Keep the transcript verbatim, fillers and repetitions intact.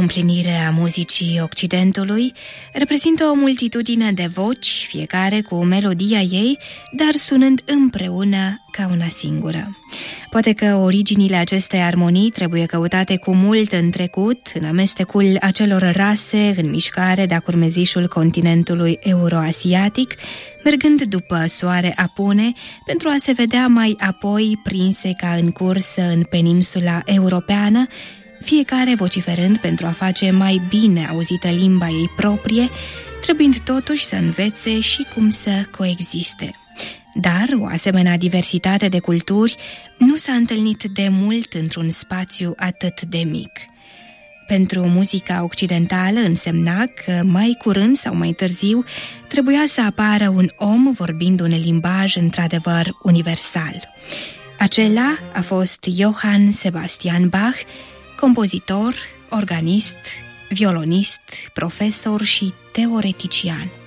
împlinire a muzicii Occidentului, reprezintă o multitudine de voci, fiecare cu melodia ei, dar sunând împreună ca una singură. Poate că originile acestei armonii trebuie căutate cu mult în trecut, în amestecul acelor rase în mișcare de-a curmezișul continentului euroasiatic, mergând după soare apune, pentru a se vedea mai apoi prinse ca în cursă în peninsula europeană, fiecare vociferând pentru a face mai bine auzită limba ei proprie, trebuind totuși să învețe și cum să coexiste. Dar o asemenea diversitate de culturi nu s-a întâlnit de mult într-un spațiu atât de mic. Pentru muzica occidentală însemna că mai curând sau mai târziu trebuia să apară un om vorbind un limbaj într-adevăr universal. Acela a fost Johann Sebastian Bach, compozitor, organist, violonist, profesor și teoretician.